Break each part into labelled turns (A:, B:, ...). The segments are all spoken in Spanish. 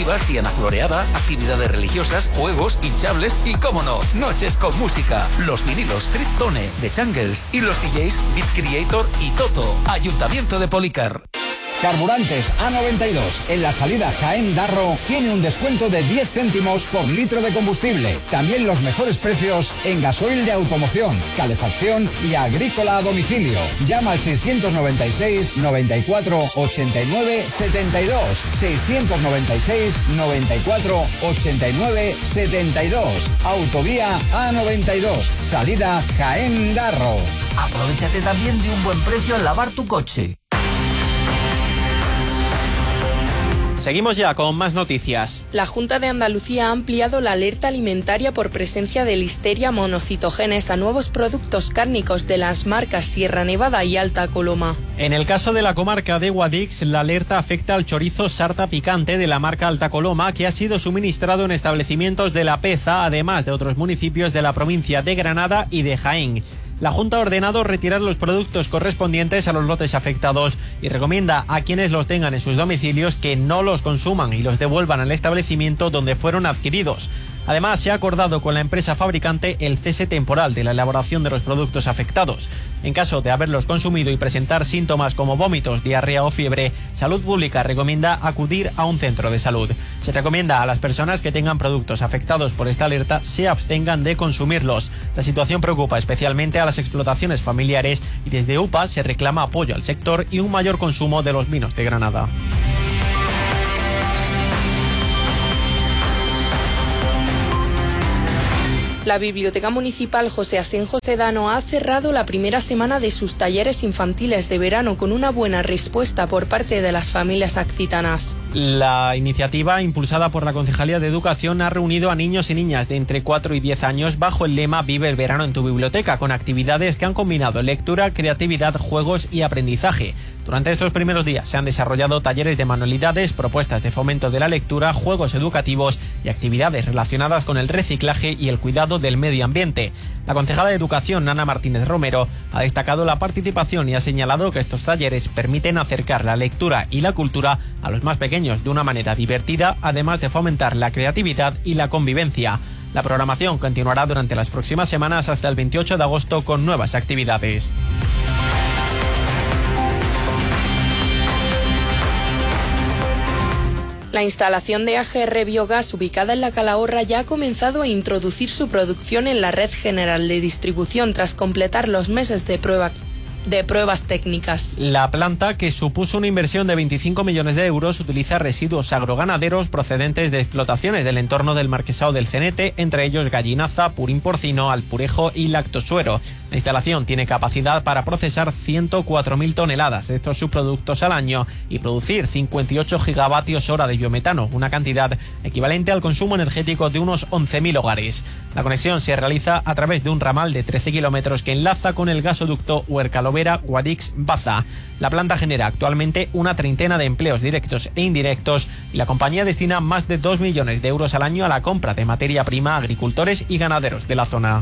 A: deportivas, Diana Floreada, actividades religiosas, juegos, hinchables y, cómo no, noches con música. Los vinilos Triptone de Changles y los DJs Beat Creator y Toto. Ayuntamiento de Policar.
B: Carburantes A92 en la salida Jaén-Darro tiene un descuento de 10 céntimos por litro de combustible. También los mejores precios en gasoil de automoción, calefacción y agrícola a domicilio. Llama al 696 94 89 72. 696 94 89 72. Autovía A92, salida Jaén-Darro.
C: Aprovechate también de un buen precio al lavar tu coche.
D: Seguimos ya con más noticias.
E: La Junta de Andalucía ha ampliado la alerta alimentaria por presencia de Listeria monocitogenes a nuevos productos cárnicos de las marcas Sierra Nevada y Alta Coloma.
D: En el caso de la comarca de Guadix, la alerta afecta al chorizo sarta picante de la marca Alta Coloma, que ha sido suministrado en establecimientos de La Peza, además de otros municipios de la provincia de Granada y de Jaén. La Junta ha ordenado retirar los productos correspondientes a los lotes afectados y recomienda a quienes los tengan en sus domicilios que no los consuman y los devuelvan al establecimiento donde fueron adquiridos. Además, se ha acordado con la empresa fabricante el cese temporal de la elaboración de los productos afectados. En caso de haberlos consumido y presentar síntomas como vómitos, diarrea o fiebre, Salud Pública recomienda acudir a un centro de salud. Se recomienda a las personas que tengan productos afectados por esta alerta se abstengan de consumirlos. La situación preocupa especialmente a las explotaciones familiares y desde UPA se reclama apoyo al sector y un mayor consumo de los vinos de Granada.
E: La Biblioteca Municipal José Asenjo Sedano ha cerrado la primera semana de sus talleres infantiles de verano con una buena respuesta por parte de las familias accitanas.
D: La iniciativa, impulsada por la Concejalía de Educación, ha reunido a niños y niñas de entre 4 y 10 años bajo el lema Vive el verano en tu biblioteca, con actividades que han combinado lectura, creatividad, juegos y aprendizaje. Durante estos primeros días se han desarrollado talleres de manualidades, propuestas de fomento de la lectura, juegos educativos y actividades relacionadas con el reciclaje y el cuidado del medio ambiente. La concejala de Educación, Ana Martínez Romero, ha destacado la participación y ha señalado que estos talleres permiten acercar la lectura y la cultura a los más pequeños de una manera divertida, además de fomentar la creatividad y la convivencia. La programación continuará durante las próximas semanas hasta el 28 de agosto con nuevas actividades.
E: La instalación de AGR Biogas ubicada en La Calahorra ya ha comenzado a introducir su producción en la red general de distribución tras completar los meses de pruebas técnicas.
D: La planta, que supuso una inversión de 25 millones de euros, utiliza residuos agroganaderos procedentes de explotaciones del entorno del Marquesado del Cenete, entre ellos gallinaza, purín porcino, alpurejo y lactosuero. La instalación tiene capacidad para procesar 104.000 toneladas de estos subproductos al año y producir 58 gigavatios hora de biometano, una cantidad equivalente al consumo energético de unos 11.000 hogares. La conexión se realiza a través de un ramal de 13 kilómetros que enlaza con el gasoducto Huercalovera-Guadix-Baza. La planta genera actualmente una treintena de empleos directos e indirectos y la compañía destina más de 2 millones de euros al año a la compra de materia prima a agricultores y ganaderos de la zona.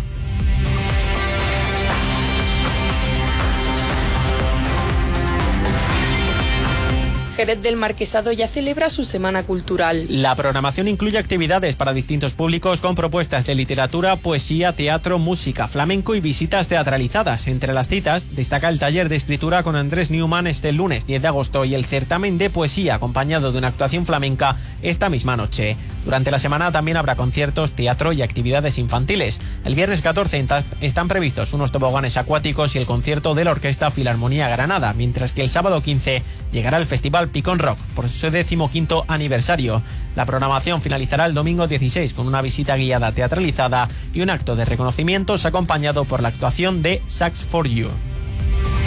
E: Jerez del Marquesado ya celebra su semana cultural.
D: La programación incluye actividades para distintos públicos con propuestas de literatura, poesía, teatro, música, flamenco y visitas teatralizadas. Entre las citas destaca el taller de escritura con Andrés Newman este lunes 10 de agosto y el certamen de poesía acompañado de una actuación flamenca esta misma noche. Durante la semana también habrá conciertos, teatro y actividades infantiles. El viernes 14 están previstos unos toboganes acuáticos y el concierto de la Orquesta Filarmonía Granada, mientras que el sábado 15 llegará el Festival Picón Rock por su 15º aniversario. La programación finalizará el domingo 16 con una visita guiada teatralizada y un acto de reconocimientos acompañado por la actuación de Sax for You.